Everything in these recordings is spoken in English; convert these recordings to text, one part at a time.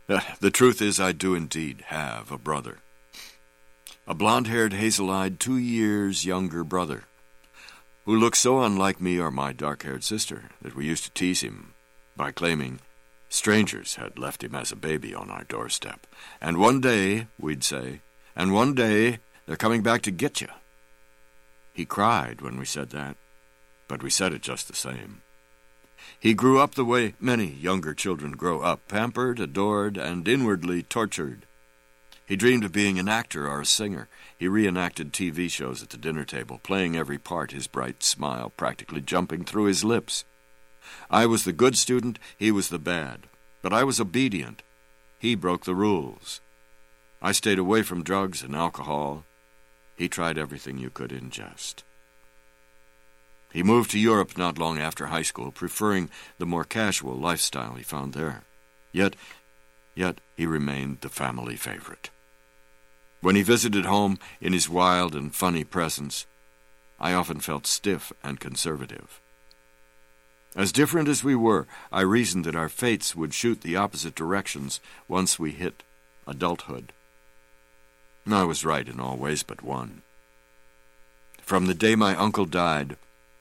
The truth is, I do indeed have a brother. A blonde-haired, hazel-eyed, 2 years younger brother, who looks so unlike me or my dark-haired sister that we used to tease him by claiming strangers had left him as a baby on our doorstep. And one day, we'd say, and one day they're coming back to get you. He cried when we said that, but we said it just the same. He grew up the way many younger children grow up, pampered, adored, and inwardly tortured. He dreamed of being an actor or a singer. He reenacted TV shows at the dinner table, playing every part, his bright smile practically jumping through his lips. I was the good student, he was the bad. But I was obedient. He broke the rules. I stayed away from drugs and alcohol. He tried everything you could ingest. He moved to Europe not long after high school, preferring the more casual lifestyle he found there. Yet he remained the family favorite. When he visited home in his wild and funny presence, I often felt stiff and conservative. As different as we were, I reasoned that our fates would shoot the opposite directions once we hit adulthood. I was right in all ways but one. From the day my uncle died,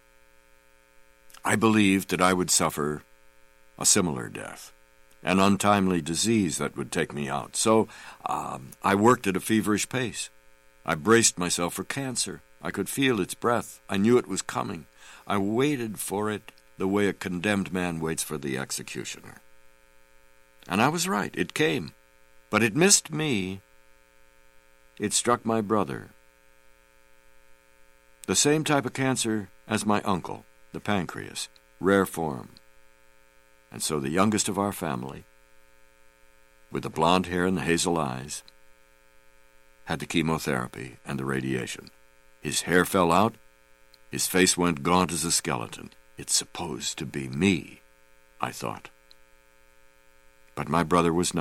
I believed that I would suffer a similar death, an untimely disease that would take me out. So I worked at a feverish pace. I braced myself for cancer. I could feel its breath. I knew it was coming. I waited for it the way a condemned man waits for the executioner. And I was right. It came. But it missed me. It struck my brother. The same type of cancer as my uncle, the pancreas, rare form. And so the youngest of our family, with the blonde hair and the hazel eyes, had the chemotherapy and the radiation. His hair fell out. His face went gaunt as a skeleton. It's supposed to be me, I thought. But my brother was not.